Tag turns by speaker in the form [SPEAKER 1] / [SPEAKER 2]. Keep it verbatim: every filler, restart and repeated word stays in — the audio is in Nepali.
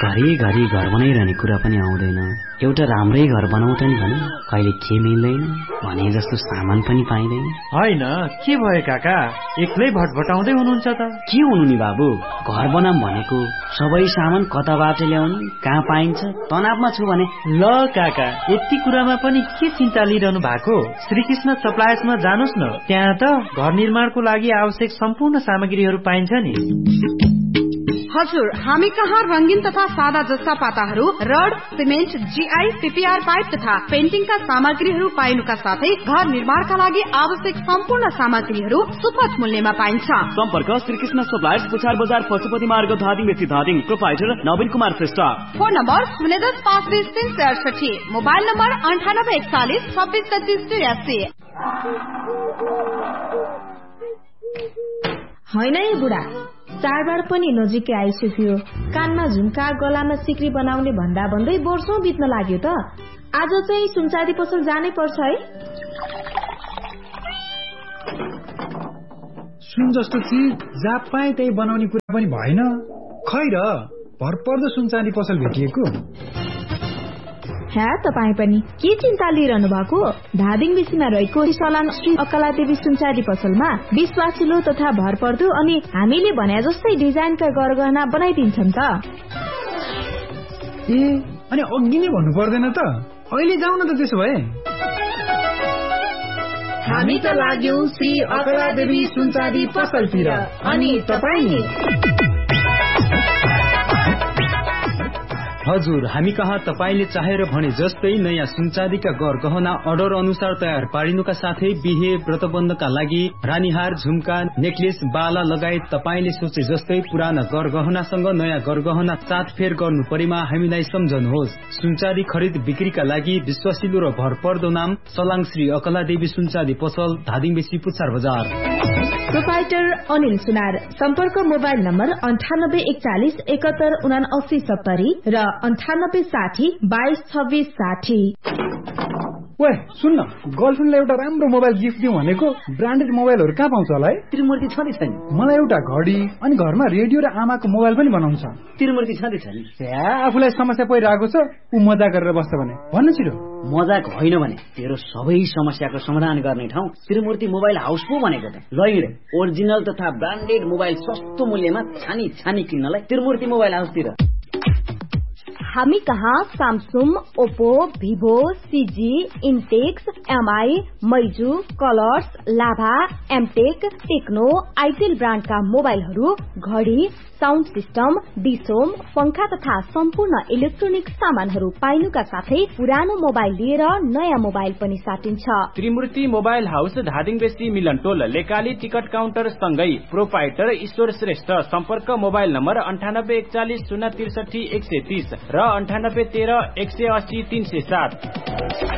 [SPEAKER 1] घरिघरि घर बनाइरहने कुरा पनि आउँदैन। एउटा राम्रै घर बनाउँदा नि भने कहिले के मिल्दैन भने जस्तो सामान पनि पाइँदैन।
[SPEAKER 2] होइन के भयो काका, एक्लै भटभटाउँदै हुनुहुन्छ त?
[SPEAKER 1] के हुनु नि बाबु, घर बनाम भनेको सबै सामान कताबाट ल्याउने, कहाँ पाइन्छ, तनावमा छु भने।
[SPEAKER 2] ल काका, यति कुरामा पनि के चिन्ता लिइरहनु भएको? श्रीकृष्ण सप्लायर्समा जानुस् न, त्यहाँ त घर निर्माणको लागि आवश्यक सम्पूर्ण सामग्रीहरू पाइन्छ नि।
[SPEAKER 3] हजुर, हामी कहाँ रंगीन तथा सादा जस्ता पाताहरू, rod, cement, GI, PPR pipe तथा पेन्टिङका सामग्रीहरू पाइनुका साथै घर निर्माणका लागि आवश्यक सम्पूर्ण सामग्रीहरू सुपथ मूल्यमा पाइन्छ।
[SPEAKER 4] सम्पर्क श्रीकृष्ण सप्लायर्स, पुछार बजार, पशुपति मार्ग, धादिङ बेसी धादिङ। प्रोप्राइटर नवीन कुमार श्रेष्ठ।
[SPEAKER 3] फोन नम्बर शून्य दस पाँच बिस तीन सय अडसठी। मोबाइल नम्बर अन्ठानब्बे एकचालिस छब्बिस पच्चिस तिरासी।
[SPEAKER 5] होइन है बुढा, चाडबाड पनि नजिकै आइसक्यो। कानमा झुम्का, गलामा सिक्री बनाउने भन्दा भन्दै वर्षौं बित्न लाग्यो त। आज चाहिँ सुनचाँदी पसल जानै पर्छ है।
[SPEAKER 6] सुन जस्तो चिज जहाँ पाए त्यही बनाउने कुरा पनि भएन। खै र भरपर्दो सुनचाँदी पसल भेटिएको।
[SPEAKER 5] ह्या तपाईँ पनि के चिन्ता लिइरहनु भएको? धादिङ बेसीमा रहेको सलाङ श्री अकलादेवी सुनचाँदी पसलमा विश्वासिलो तथा भरपर्दो अनि हामीले भने जस्तै डिजाइनका गरगहना बनाइदिन्छन् त।
[SPEAKER 6] ए अनि अघि नै भन्नु पर्दैन त? अहिले जाउँ न त त्यसो भए।
[SPEAKER 5] हामी त लाग्यौं श्री अकलादेवी सुनचाँदी पसलतिर, अनि तपाईँ?
[SPEAKER 7] हजुर, हामी कहाँ तपाईले चाहेर भने जस्तै नयाँ सुनचाँदीका गर गहना अर्डर अनुसार तयार पारिनुका साथै बिहे व्रतबन्धका लागि रानीहार, झुम्का, नेकलेस, बाला लगायत तपाईले सोचे जस्तै पुराना गर गहनासँग नयाँ गर गहना साथफेर गर्नु परेमा हामीलाई सम्झनुहोस्। सुनचाँदी खरिद बिक्रीका लागि विश्वासिलो र भरपर्दो नाम सलाङ श्री अकलादेवी सुनचाँदी पसल, धादिङ बेसी, पुछार बजार।
[SPEAKER 5] प्रोप्राइटर अनिल सुनार। सम्पर्क मोबाइल नम्बर अन्ठानब्बे एकचालिस एकहत्तर उना अस्सी सत्तरी र अन्ठानब्बे साठी बाइस छब्बीस साठी।
[SPEAKER 6] वे सुन्न, गर्लफ्रेन्डलाई एउटा राम्रो मोबाइल गिफ्ट दिउँ भनेको। ब्रान्डेड मोबाइलहरू कहाँ पाउँछ होला है?
[SPEAKER 1] त्रिमूर्ति छँदै छैन?
[SPEAKER 6] मलाई एउटा घडी अनि घरमा रेडियो र आमाको मोबाइल पनि बनाउँछ।
[SPEAKER 1] त्रिमूर्ति छँदै छैन?
[SPEAKER 6] आफूलाई समस्या परिरहेको छ, ऊ मजा गरेर बस्छ भने भन्नु छिटो।
[SPEAKER 1] मजाक होइन भने तेरो सबै समस्याको समाधान गर्ने ठाउँ त्रिमूर्ति मोबाइल हाउस पो भनेको त। ल हिँड, ओरिजिनल तथा ब्रान्डेड मोबाइल सस्तो मूल्यमा छानी छानी किन्नलाई त्रिमूर्ति मोबाइल हाउसतिर।
[SPEAKER 8] हामी कहाँ सामसुङ, ओप्पो, भिभो, सिजी, इन्टेक्स, एमआई, मैजू, कलर्स, लाभा, एमटेक, टेक्नो, आइटेल ब्रान्डका मोबाइलहरू, घडी, साउन्ड सिस्टम, डिसोम, पंखा तथा सम्पूर्ण इलेक्ट्रोनिक सामानहरू पाइनुका साथै पुरानो मोबाइल लिएर नयाँ मोबाइल पनि साटिन्छ।
[SPEAKER 9] त्रिमूर्ति मोबाइल हाउस, धादिङ बेसी, मिलनटोल, लेकाली टिकट काउन्टर सँगै प्रोप्राइटर ईश्वर श्रेष्ठ। सम्पर्क मोबाइल नम्बर अन्ठानब्बे एकचालिस शून्य त्रिसठी एक सय तीस र अन्ठानब्बे तेह्र एक सय अस्सी तीन सय सात।